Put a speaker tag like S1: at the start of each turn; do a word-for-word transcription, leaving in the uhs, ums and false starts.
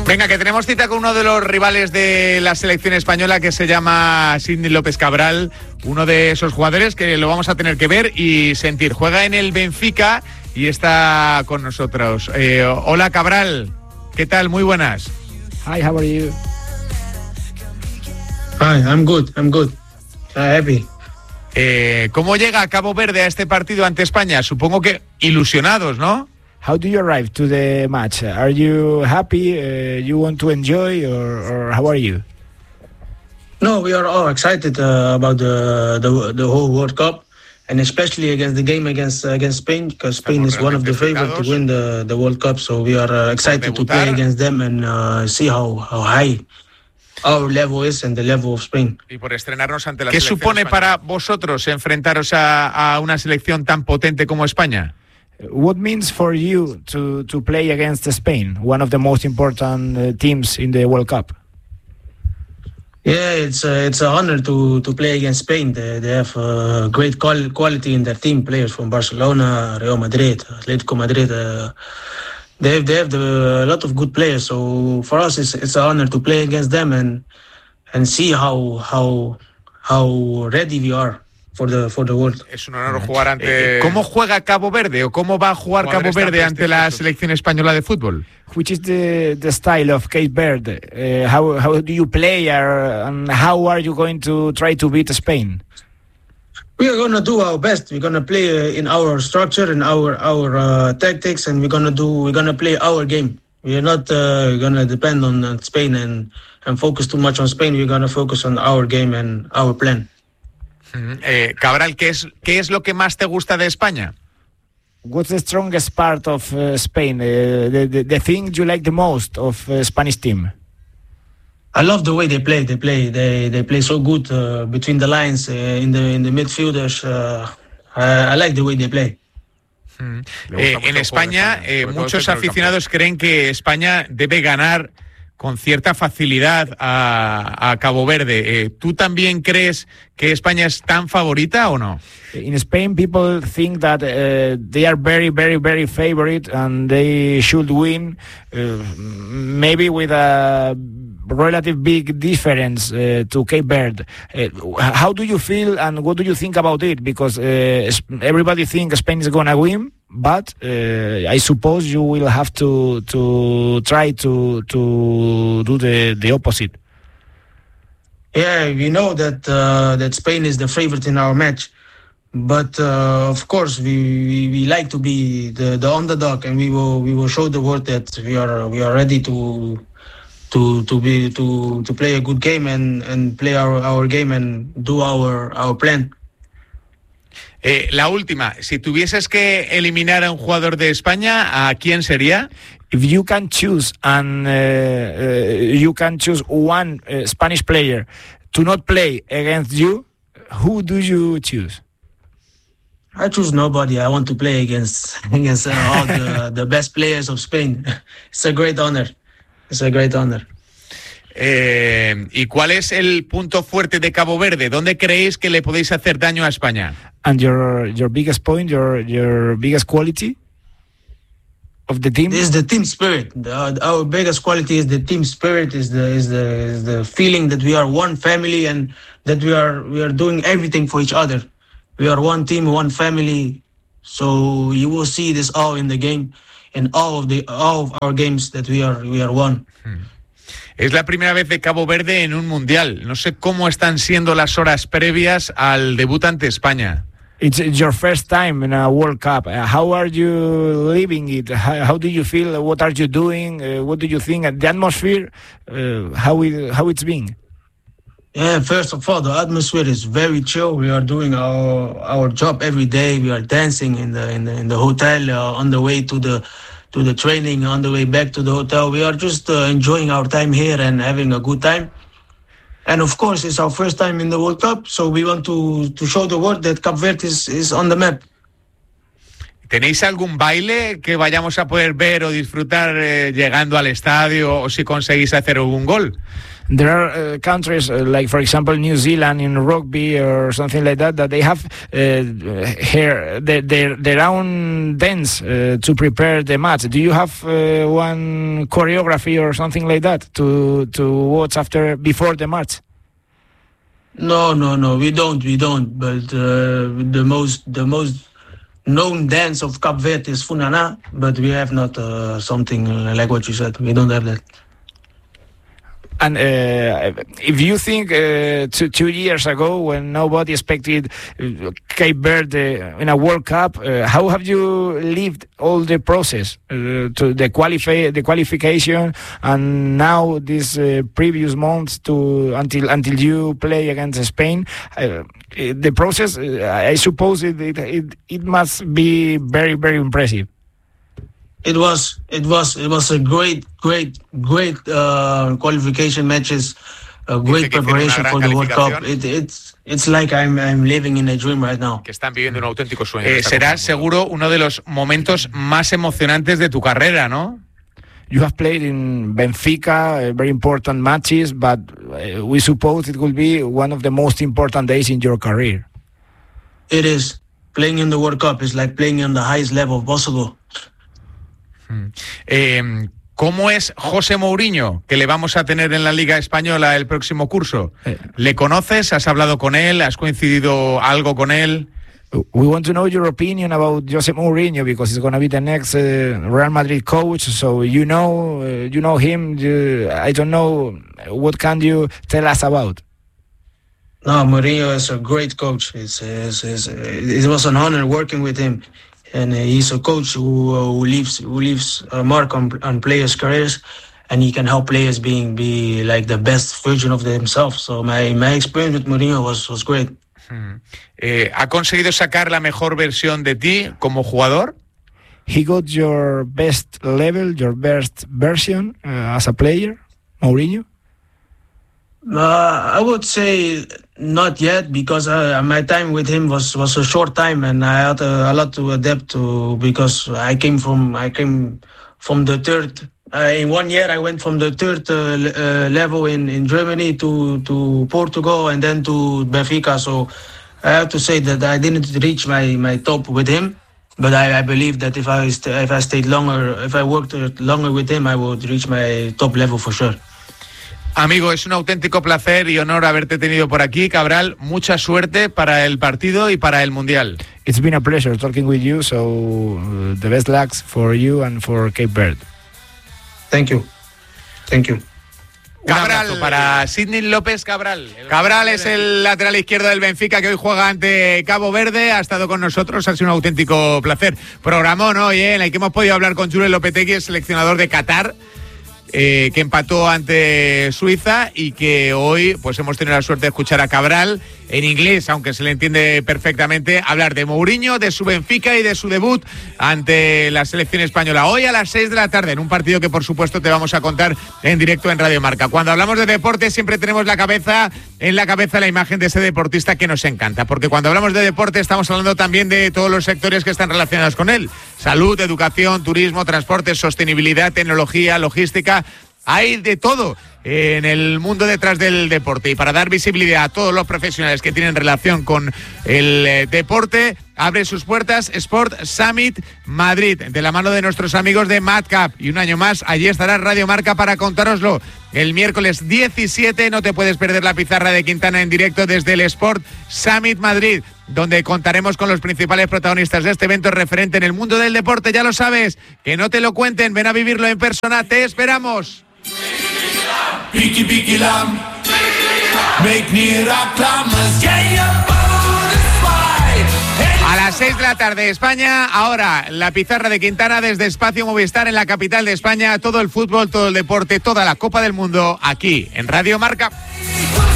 S1: Venga, que tenemos cita con uno de los rivales de la selección española, que se llama Sidney López Cabral, uno de esos jugadores que lo vamos a tener que ver y sentir. Juega en el Benfica y está con nosotros. Eh, hola, Cabral, ¿qué tal? Muy buenas.
S2: Hi, how are you?
S3: Hi, I'm good, I'm good. I'm happy.
S1: Eh, ¿Cómo llega Cabo Verde a este partido ante España? Supongo que ilusionados, ¿no?
S2: How do you arrive to the match? Are you happy? Uh, you want to enjoy, or, or how are you?
S3: No, we are all excited uh, about the, the the whole World Cup, and especially against the game against uh, against Spain, because Spain is one of the favorites to win the, the World Cup. So we are uh, excited to play against them and uh, see how, how high our level is and the level of Spain.
S1: Y por estrenarnos ante la ¿Qué supone española para vosotros enfrentaros a, a una selección tan potente como España?
S2: What means for you to, to play against Spain, one of the most important uh, teams in the World Cup?
S3: Yeah, it's uh, it's an honor to, to play against Spain. They, they have uh, great qual- quality in their team, players from Barcelona, Real Madrid, Atletico Madrid. Uh, they have, they have the, a lot of good players. So for us, it's it's an honor to play against them and and see how how how ready we are for the for the world.
S1: Es un honor jugar ante. ¿Cómo juega Cabo Verde o cómo va a jugar Cabo Verde ante la selección española de fútbol?
S2: Which is the the style of Cape Verde? Uh, how how do you play, uh, and how are you going to try to beat Spain?
S3: We are gonna do our best. We're gonna play uh, in our structure and our our uh, tactics, and we're gonna do we're gonna play our game. We are not uh, gonna depend on uh, Spain and and focus too much on Spain. We're gonna focus on our game and our plan.
S1: Eh, Cabral, ¿qué es, ¿qué es lo que más te gusta de España?
S2: What's the strongest part of uh, Spain? Uh, the, the the thing you like the most of uh, Spanish team?
S3: I love the way they play. They play. They they play so good uh, between the lines uh, in the in the midfielders. Uh, I, I like the way they play.
S1: Mm. Eh, en España, eh, muchos aficionados creen que España debe ganar con cierta facilidad a, a Cabo Verde. Eh, ¿Tú también crees que España es tan favorita o no?
S2: In Spain, people think that uh, they are very, very, very favorite and they should win, uh, maybe with a relative big difference uh, to Cape Verde. Uh, how do you feel and what do you think about it? Because uh, everybody thinks Spain is going to win, but uh, I suppose you will have to to try to to do the, the opposite.
S3: Yeah, we know that uh, that Spain is the favorite in our match, but uh, of course we, we, we like to be the, the underdog, and we will we will show the world that we are we are ready to to to be to to play a good game and and play our, our game and do our our plan.
S1: Eh, la última, si tuvieses que eliminar a un jugador de España, ¿a quién sería?
S2: If you can choose and uh, uh, you can choose one uh, Spanish player to not play against you, who do you choose?
S3: I choose nobody. I want to play against against uh, all the, the best players of Spain. It's a great honor. It's a great honor.
S1: Eh, ¿Y cuál es el punto fuerte de Cabo Verde? ¿Dónde creéis que le podéis hacer daño a España?
S2: And your your biggest point, your your biggest quality of the team?
S3: Is the team spirit. The, our biggest quality is the team spirit. Is the is the is the feeling that we are one family and that we are we are doing everything for each other. We are one team, one family. So you will see this all in the game, in all of the all of our games that we are we are one.
S1: Hmm. Es la primera vez de Cabo Verde en un mundial. No sé cómo están siendo las horas previas al debut ante España.
S2: It's your first time in a World Cup. Uh, how are you living it? How, how do you feel? What are you doing? Uh, what do you think? The atmosphere, uh, how it, how it's been?
S3: Yeah, first of all, the atmosphere is very chill. We are doing our our job every day. We are dancing in the in the, in the hotel uh, on the way to the to the training, on the way back to the hotel. We are just uh, enjoying our time here and having a good time. And of course, it's our first time in the World Cup, so we want to, to show the world that Cape Verde is, is on the map.
S1: ¿Tenéis algún baile que vayamos a poder ver o disfrutar eh, llegando al estadio o si conseguís hacer algún gol?
S2: There are uh, countries uh, like, for example, New Zealand in rugby or something like that, that they have uh, here their, their, their own dance uh, to prepare the match. Do you have uh, one choreography or something like that to to watch after before the match?
S3: No, no, no, we don't, we don't. But uh, the most the most known dance of Cape Verde is Funana, but we have not uh, something like what you said. We don't have that.
S2: And uh, if you think uh, two, two years ago, when nobody expected uh, Cape Verde in a World Cup, uh, how have you lived all the process uh, to the qualify, the qualification, and now these uh, previous months to until until you play against Spain? Uh, the process, uh, I suppose, it, it it it must be very very impressive.
S3: It was, it was, it was a great, great, great uh, qualification matches, a great preparation for the World Cup. It, it's, it's like I'm, I'm living in a dream right now.
S1: Que están viviendo un auténtico sueño. Eh, será seguro uno de los momentos más emocionantes de tu carrera, ¿no?
S2: You have played in Benfica, uh, very important matches, but uh, we suppose it will be one of the most important days in your career.
S3: It is. Playing in the World Cup is like playing on the highest level possible.
S1: Eh, ¿Cómo es José Mourinho, que le vamos a tener en la Liga Española el próximo curso? ¿Le conoces? ¿Has hablado con él? ¿Has coincidido algo con él?
S2: We want to know your opinion about José Mourinho because he's going to be the next uh, Real Madrid coach. So you know, uh, you know him. You, I don't know. What can you tell us about?
S3: No, Mourinho is a great coach. It's, it's, it's, it was an honor working with him. And he's a coach who, uh, who leaves who leaves a mark on, on players' careers, and he can help players being be like the best version of themselves. So my, my experience with Mourinho was, was great.
S1: Hmm. Eh, ¿Ha conseguido sacar la mejor versión de ti como jugador?
S2: He got your best level, your best version uh, as a player, Mourinho?
S3: Uh, I would say not yet, because uh, my time with him was, was a short time, and I had a, a lot to adapt to, because I came from I came from the third. Uh, in one year, I went from the third uh, uh, level in, in Germany to, to Portugal and then to Benfica. So I have to say that I didn't reach my, my top with him, but I, I believe that if I st- if I stayed longer, if I worked longer with him, I would reach my top level for sure.
S1: Amigo, es un auténtico placer y honor haberte tenido por aquí. Cabral, mucha suerte para el partido y para el Mundial.
S2: It's been a pleasure talking with you, so uh, the best luck for you and for Cape Verde.
S3: Thank you. Thank you.
S1: Cabral, para Sidney López Cabral. Cabral es el lateral izquierdo del Benfica que hoy juega ante Cabo Verde. Ha estado con nosotros, ha sido un auténtico placer. Programón hoy, ¿eh? En el que hemos podido hablar con Julen Lopetegui, el seleccionador de Qatar. Eh, que empató ante Suiza y que hoy pues hemos tenido la suerte de escuchar a Cabral en inglés, aunque se le entiende perfectamente, hablar de Mourinho, de su Benfica y de su debut ante la selección española. Hoy a las seis de la tarde, en un partido que por supuesto te vamos a contar en directo en Radio Marca. Cuando hablamos de deporte siempre tenemos la cabeza en la cabeza la imagen de ese deportista que nos encanta, porque cuando hablamos de deporte estamos hablando también de todos los sectores que están relacionados con él: salud, educación, turismo, transporte, sostenibilidad, tecnología, logística. Hay de todo en el mundo detrás del deporte, y para dar visibilidad a todos los profesionales que tienen relación con el deporte, abre sus puertas Sport Summit Madrid, de la mano de nuestros amigos de Madcap, y un año más allí estará Radio Marca para contároslo. El miércoles diecisiete no te puedes perder la pizarra de Quintana en directo desde el Sport Summit Madrid, donde contaremos con los principales protagonistas de este evento referente en el mundo del deporte. Ya lo sabes, que no te lo cuenten, ven a vivirlo en persona, te esperamos. Piki piki lam, make me rock a las seis de la tarde España. Ahora la pizarra de Quintana desde Espacio Movistar en la capital de España. Todo el fútbol, todo el deporte, toda la Copa del Mundo aquí en Radio Marca.